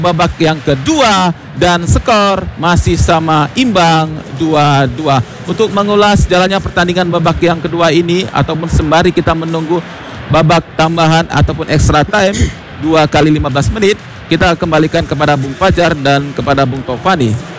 babak yang kedua dan skor masih sama imbang 2-2. Untuk mengulas jalannya pertandingan babak yang kedua ini ataupun sembari kita menunggu babak tambahan ataupun extra time 2 kali 15 menit, kita kembalikan kepada Bung Fajar dan kepada Bung Tovani.